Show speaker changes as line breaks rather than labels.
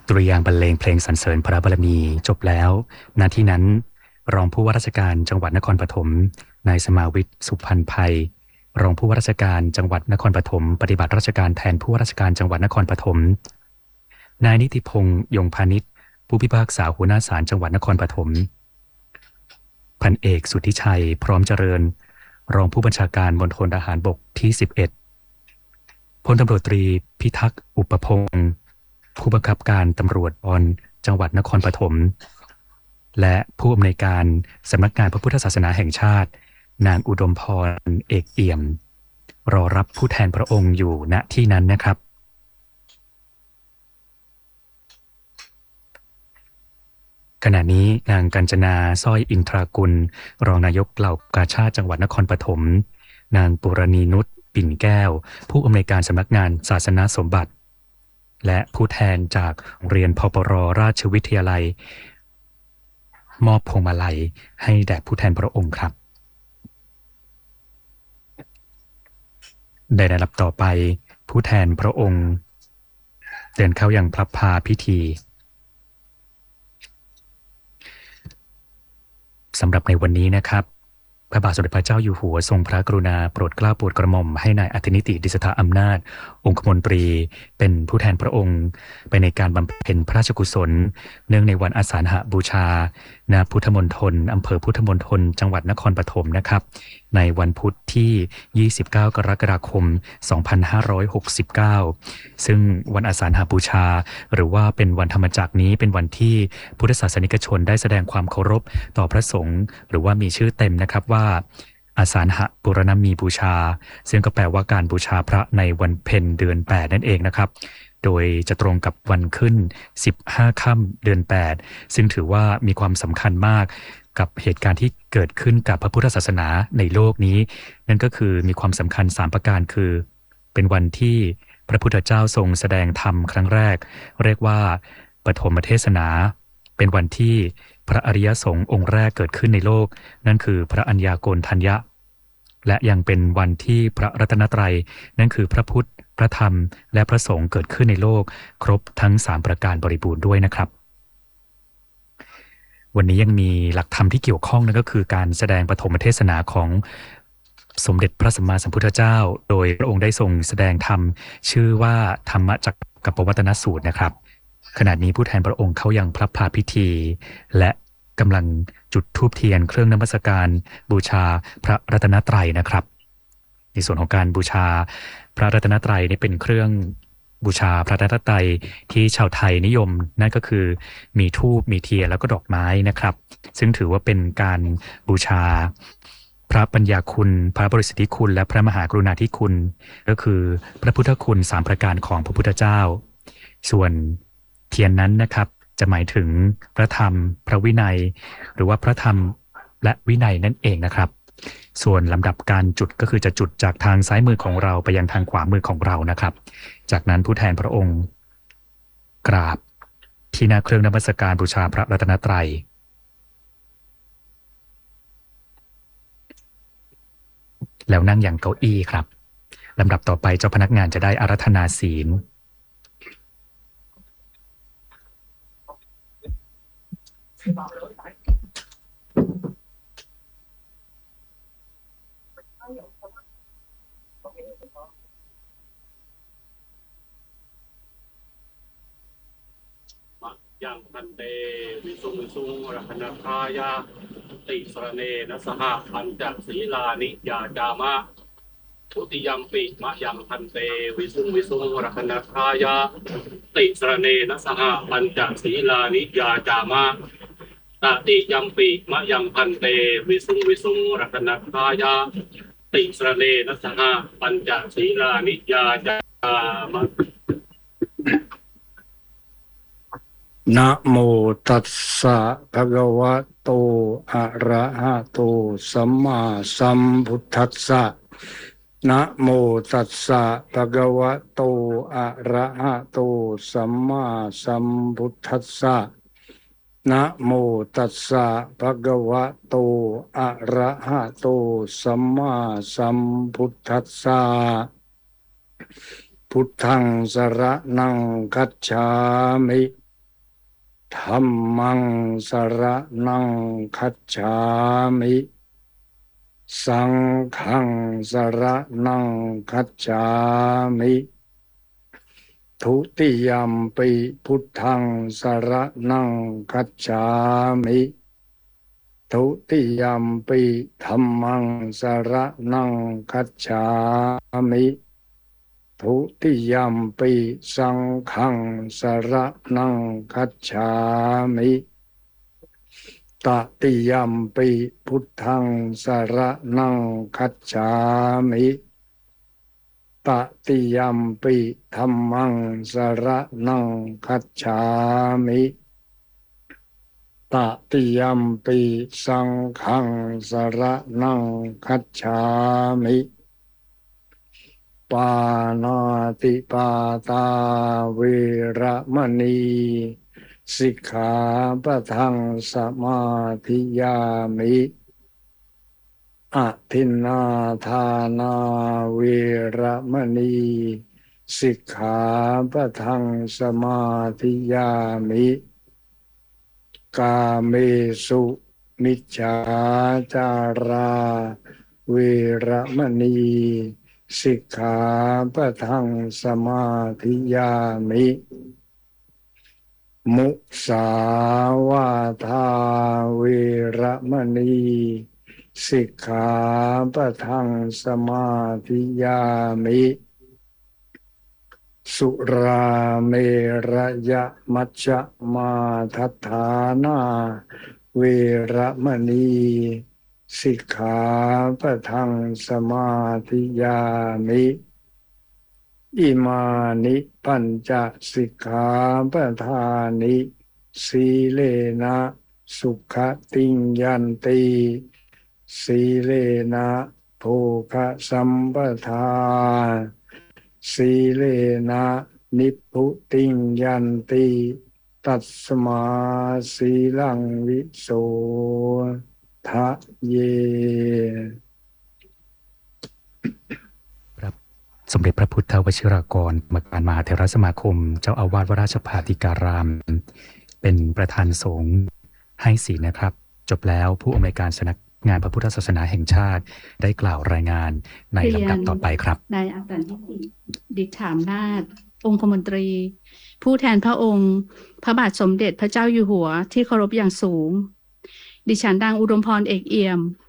ดุริยางค์บรรเลงเพลงสรรเสริญพระบารมีจบแล้วณที่นั้นรองผู้ว่าราชการจังหวัดนครปฐมนายสมาวิทย์สุพรรณไพรองผู้ว่าราชการจังหวัดนครปฐมปฏิบัติราชการแทนผู้ว่าราชการจังหวัดนครปฐมนายนิติพงษ์ยงพานิชผู้พิพากษาหัวหน้าศาลจังหวัดนครปฐมพันเอกสุทธิชัยพร้อมเจริญรองผู้บัญชาการมณฑลทหารบกที่11พลตำรวจตรีพิทักษ์อุปพงศ์ผู้บังคับการตำรวจจังหวัดนครปฐมและผู้อำนวยการสำนักงานพระพุทธศาสนาแห่งชาตินางอุดมพรเอกเอี่ยมรอรับผู้แทนพระองค์อยู่ณที่นั้นนะครับขณะนี้นางกัญจนาสร้อยอินทรากุลรองนายกเหล่ากาชาดจังหวัดนครปฐมนางปุรณีนุชปิ่นแก้วผู้อำนวยการสำนักงานศาสนสมบัติและผู้แทนจากโรงเรียนพปรราชวิทยาลัยมอบพวงมาลัยให้แด่ผู้แทนพระองค์ครับในระดับต่อไปผู้แทนพระองค์เดินเข้ายังพระพาพิธีสำหรับในวันนี้นะครับพระบาทสมเด็จพระเจ้าอยู่หัวทรงพระกรุณาโปรดเกล้าโปรดกระหม่อมให้นายอัธนิติดิษฐาอำนาจองคมนตรีเป็นผู้แทนพระองค์ไปในการบำเพ็ญพระราชกุศลเนื่องในวันอาสาฬหบูชาณพุทธมณฑลอำเภอพุทธมณฑลจังหวัดนครปฐมนะครับในวันพุธที่29กรกฎาคม2569ซึ่งวันอาสาฬหบูชาหรือว่าเป็นวันธรรมจักรนี้เป็นวันที่พุทธศาสนิกชนได้แสดงความเคารพต่อพระสงฆ์หรือว่ามีชื่อเต็มนะครับว่าอาสาฬหบูรณมีบูชาซึ่งก็แปลว่าการบูชาพระในวันเพ็ญเดือน8นั่นเองนะครับโดยจะตรงกับวันขึ้น15ค่ำเดือน8ซึ่งถือว่ามีความสำคัญมากกับเหตุการณ์ที่เกิดขึ้นกับพระพุทธศาสนาในโลกนี้นั่นก็คือมีความสำคัญ3ประการคือเป็นวันที่พระพุทธเจ้าทรงแสดงธรรมครั้งแรกเรียกว่าปฐมเทศนาเป็นวันที่พระอริยสงฆ์องค์แรกเกิดขึ้นในโลกนั่นคือพระอัญญาโกณฑัญญะและยังเป็นวันที่พระรัตนตรัยนั่นคือพระพุทธพระธรรมและพระสงฆ์เกิดขึ้นในโลกครบทั้ง3ประการบริบูรณ์ด้วยนะครับวันนี้ยังมีหลักธรรมที่เกี่ยวข้องนั่นก็คือการแสดงปฐมเทศนาของสมเด็จพระสัมมาสัมพุทธเจ้าโดยพระองค์ได้ทรงแสดงธรรมชื่อว่าธรรมจักรปวัตนสูตรนะครับขณะนี้ผู้แทนพระองค์เข้ายังพระพาพิธีและกำลังจุดธูปเทียนเครื่องนมัสการบูชาพระรัตนตรัยนะครับในส่วนของการบูชาพระรัตนตรัยนี่เป็นเครื่องบูชาพระรัตนตรัยที่ชาวไทยนิยมนั่นก็คือมีธูปมีเทียนแล้วก็ดอกไม้นะครับซึ่งถือว่าเป็นการบูชาพระปัญญาคุณพระบริสุทธิคุณและพระมหากรุณาธิคุณก็คือพระพุทธคุณ3ประการของพระพุทธเจ้าส่วนเทียนนั้นนะครับจะหมายถึงพระธรรมพระวินัยหรือว่าพระธรรมและวินัยนั่นเองนะครับส่วนลำดับการจุดก็คือจะจุดจากทางซ้ายมือของเราไปยังทางขวามือของเรานะครับจากนั้นผู้แทนพระองค์กราบที่หน้าเครื่องนมัสการบูชาพระรัตนตรัยแล้วนั่งอย่างเก้าอี้ครับลำดับต่อไปเจ้าพนักงานจะได้อาราธนาศีล
ยังพันเตวิสุงวิสุงรักนัคายาติสรเนนะสหปัญจศีลานิยาจามะทุติยัมปิมะยังพันเตวิสุงวิสุงรักนัคายาติสรเนนะสหปัญจศีลานิยาจามะตติยัมปิมะยังพันเตวิสุงวิสุงรักนัคายาติสรเนนะสหปัญจศีลานิยาจามะ
นะโมตัสสะภะคะวะโตอะระหะโตสัมมาสัมพุทธัสสะนะโมตัสสะภะคะวะโตอะระหะโตสัมมาสัมพุทธัสสะนะโมตัสสะภะคะวะโตอะระหะโตสัมมาสัมพุทธัสสะพุทธังสรณังคัจฉามิธัมมังสรณังคัจฉามิสังฆังสรณังคัจฉามิทุติยัมปิพุทธังสรณังคัจฉามิทุติยัมปิธัมมังสรณังคัจฉามิทุติยัมปิสังฆังสรณังคัจฉามิตติยัมปิพุทธังสรณังคัจฉามิตติยัมปิธัมมังสรณังคัจฉามิตติยัมปิสังฆังสรณังคัจฉามิปานาติปาตาเวระมณีสิกขาปะทังสมาธิยามิอทินนาทานาเวระมณีสิกขาปะทังสมาธิยามิกาเมสุมิจฉาจาราเวระมณีสิกขาปะทังสมาธิยามิมุสาวาทาเวระมณีสิกขาปะทังสมาธิยามิสุราเมระยะมัชฌะมาทัฏฐานาเวระมณีสิกขาปะทังสมาธิยามิอิมานิปัญจสิกขาปทานิสีเลนะสุขติงยันติสีเลนะโภคสัมปทาสีเลนะนิพพุติงยันติตัสมาสีลังวิโสทะเย
สมเด็จพระพุทธวชิรากรกรรมการมหาเถรสมาคมเจ้าอาวาสวราชภาติการาม เป็นประธานสงฆ์ให้ศีลนะครับ จบแล้วผู้อำนวยการสำนักงานพระพุทธศาสนาแห่งชาติได้กล่าวรายงานในลำดับต่อไปครับ
นายอัตติดิษฐานาถองคมนตรี ผู้แทนพระองค์พระบาทสมเด็จพระเจ้าอยู่หัวที่เคารพอย่างสูง ดิฉันนางอุดมพรเอกเอี่ยม